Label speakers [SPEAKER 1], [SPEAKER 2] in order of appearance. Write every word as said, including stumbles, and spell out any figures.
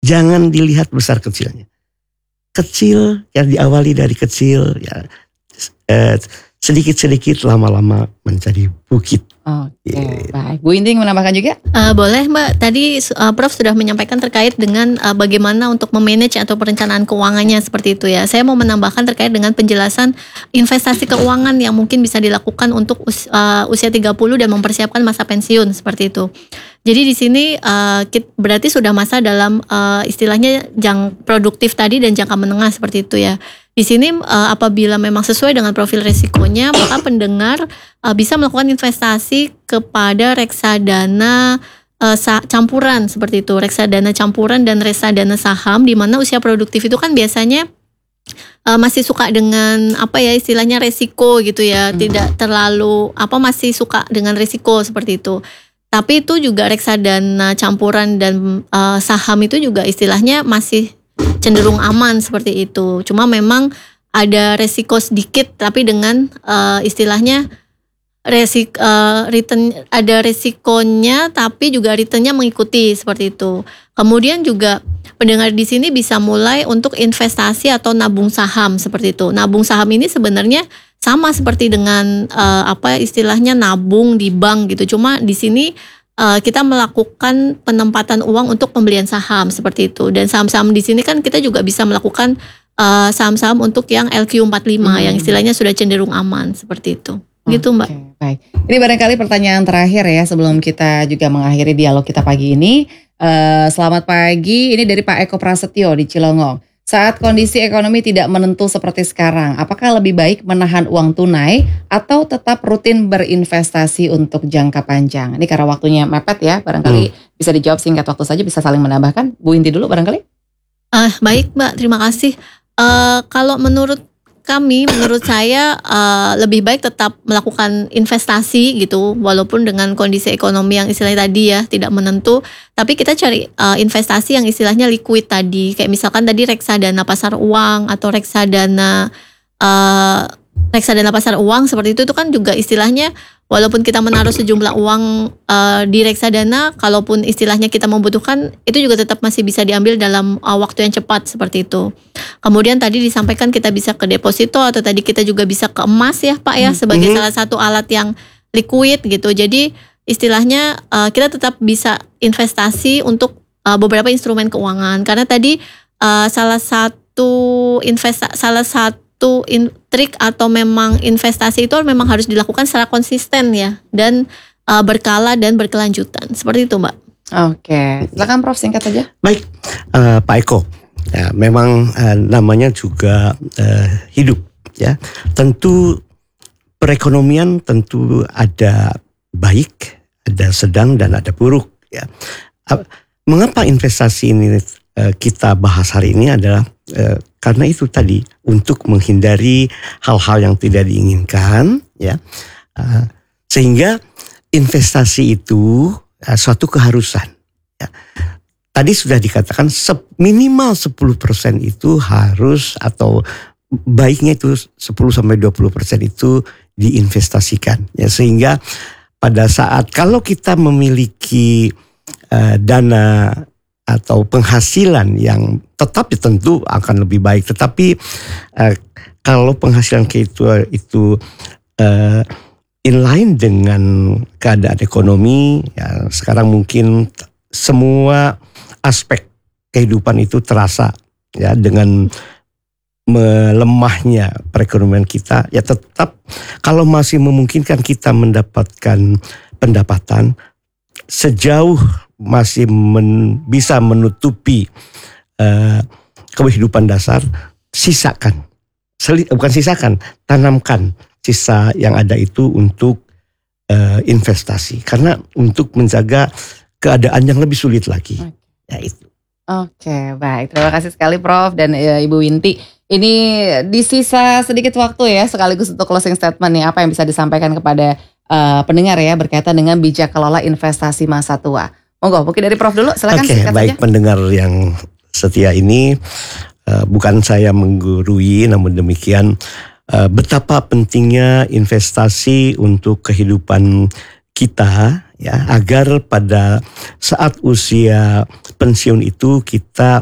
[SPEAKER 1] jangan dilihat besar kecilnya. Kecil yang diawali dari kecil ya, eh, sedikit-sedikit lama-lama menjadi bukit.
[SPEAKER 2] Oke,
[SPEAKER 1] Yeah.
[SPEAKER 2] baik. Bu Inti menambahkan juga?
[SPEAKER 3] Uh, boleh Mbak, tadi uh, Prof sudah menyampaikan terkait dengan uh, bagaimana untuk memanage atau perencanaan keuangannya seperti itu ya. Saya mau menambahkan terkait dengan penjelasan investasi keuangan yang mungkin bisa dilakukan untuk us, uh, usia tiga puluh dan mempersiapkan masa pensiun seperti itu. Jadi di sini uh, kit, berarti sudah masa dalam uh, istilahnya jang produktif tadi dan jangka menengah seperti itu ya. Di sini uh, apabila memang sesuai dengan profil risikonya, maka pendengar uh, bisa melakukan investasi kepada reksadana uh, sa- campuran seperti itu, reksadana campuran dan reksadana saham, di mana usia produktif itu kan biasanya uh, masih suka dengan apa ya istilahnya resiko gitu ya, hmm. tidak terlalu apa masih suka dengan resiko seperti itu. Tapi itu juga reksadana campuran dan uh, saham itu juga istilahnya masih cenderung aman seperti itu. Cuma memang ada resiko sedikit, tapi dengan uh, istilahnya resik uh, return ada resikonya, tapi juga returnnya mengikuti seperti itu. Kemudian juga pendengar di sini bisa mulai untuk investasi atau nabung saham seperti itu. Nabung saham ini sebenarnya sama seperti dengan uh, apa istilahnya nabung di bank gitu. Cuma di sini Uh, kita melakukan penempatan uang untuk pembelian saham seperti itu. Dan saham-saham di sini kan kita juga bisa melakukan uh, saham-saham untuk yang L Q empat puluh lima hmm. yang istilahnya sudah cenderung aman seperti itu. Gitu Mbak.
[SPEAKER 2] Okay, baik. Ini barangkali pertanyaan terakhir ya sebelum kita juga mengakhiri dialog kita pagi ini. Uh, selamat pagi, ini dari Pak Eko Prasetyo di Cilongok. Saat kondisi ekonomi tidak menentu seperti sekarang, apakah lebih baik menahan uang tunai atau tetap rutin berinvestasi untuk jangka panjang? Ini karena waktunya mepet ya, barangkali hmm. bisa dijawab singkat waktu saja, bisa saling menambahkan. Bu Inti dulu barangkali.
[SPEAKER 3] Uh, baik Mbak, terima kasih. Uh, kalau menurut kami, menurut saya uh, lebih baik tetap melakukan investasi gitu, walaupun dengan kondisi ekonomi yang istilahnya tadi ya tidak menentu, tapi kita cari uh, investasi yang istilahnya liquid tadi, kayak misalkan tadi reksadana pasar uang atau reksadana uh, reksadana pasar uang seperti itu, itu kan juga istilahnya walaupun kita menaruh sejumlah uang uh, di reksadana, kalaupun istilahnya kita membutuhkan, itu juga tetap masih bisa diambil dalam uh, waktu yang cepat seperti itu. Kemudian tadi disampaikan kita bisa ke deposito atau tadi kita juga bisa ke emas ya Pak ya, sebagai mm-hmm. salah satu alat yang liquid gitu. Jadi istilahnya uh, kita tetap bisa investasi untuk uh, beberapa instrumen keuangan. Karena tadi uh, salah satu investa salah satu Satu in, trik atau memang investasi itu memang harus dilakukan secara konsisten ya dan uh, berkala dan berkelanjutan seperti itu Mbak.
[SPEAKER 2] Oke, silakan Prof singkat saja.
[SPEAKER 1] Baik, uh, Pak Eko, ya, memang uh, namanya juga uh, hidup ya. Tentu perekonomian tentu ada baik, ada sedang dan ada buruk ya. Uh, mengapa investasi ini uh, kita bahas hari ini adalah uh, karena itu tadi untuk menghindari hal-hal yang tidak diinginkan, ya, uh, sehingga investasi itu uh, suatu keharusan. Ya. Tadi sudah dikatakan minimal sepuluh persen itu harus atau baiknya itu sepuluh sampai dua puluh persen itu diinvestasikan. Ya, sehingga pada saat kalau kita memiliki uh, dana atau penghasilan yang tetap ya tentu akan lebih baik. Tetapi uh, kalau penghasilan itu itu uh, inline dengan keadaan ekonomi, ya sekarang mungkin semua aspek kehidupan itu terasa ya dengan melemahnya perekonomian kita. Ya tetap kalau masih memungkinkan kita mendapatkan pendapatan sejauh masih men, bisa menutupi uh, kehidupan dasar, sisakan, Seli, bukan sisakan, tanamkan sisa yang ada itu untuk uh, investasi, karena untuk menjaga keadaan yang lebih sulit lagi.
[SPEAKER 2] Oke.
[SPEAKER 1] Ya itu.
[SPEAKER 2] Oke, baik, terima kasih sekali Prof dan uh, Ibu Winti. Ini di sisa sedikit waktu ya, sekaligus untuk closing statement nih, apa yang bisa disampaikan kepada uh, pendengar ya berkaitan dengan bijak kelola investasi masa tua. Monggo, mungkin dari Prof dulu, silakan.
[SPEAKER 1] Oke, okay, baik saja. Pendengar yang setia ini, uh, bukan saya menggurui, namun demikian uh, betapa pentingnya investasi untuk kehidupan kita, ya, agar pada saat usia pensiun itu kita